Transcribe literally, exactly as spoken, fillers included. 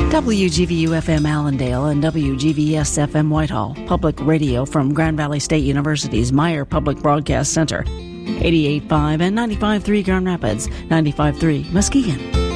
W G V U F M Allendale and W G V S F M Whitehall, public radio from Grand Valley State University's Meyer Public Broadcast Center. eighty-eight point five and ninety-five point three Grand Rapids, ninety-five point three Muskegon.